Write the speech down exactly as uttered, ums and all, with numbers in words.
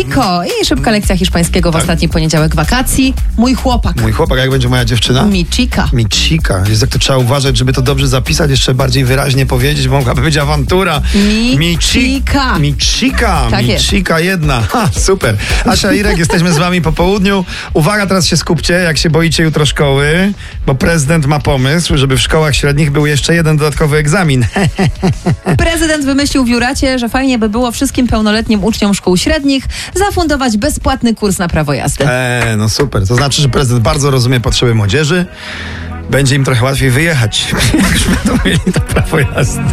Miko i szybka lekcja hiszpańskiego w Tak. ostatni poniedziałek wakacji. Mój chłopak. Mój chłopak, jak będzie moja dziewczyna? Michika. Michika. Jest, jak to trzeba uważać, żeby to dobrze zapisać, jeszcze bardziej wyraźnie powiedzieć, bo mogłaby być awantura. Michika. Michika. Tak jest. Michika jedna. Ha, super. Asia, Irek, jesteśmy z wami po południu. Uwaga, teraz się skupcie, jak się boicie jutro szkoły, bo prezydent ma pomysł, żeby w szkołach średnich był jeszcze jeden dodatkowy egzamin. Prezydent wymyślił w Juracie, że fajnie by było wszystkim pełnoletnim uczniom szkół średnich zafundować bezpłatny kurs na prawo jazdy. Eee, no super. To znaczy, że prezydent bardzo rozumie potrzeby młodzieży. Będzie im trochę łatwiej wyjechać, jak już będą mieli to prawo jazdy.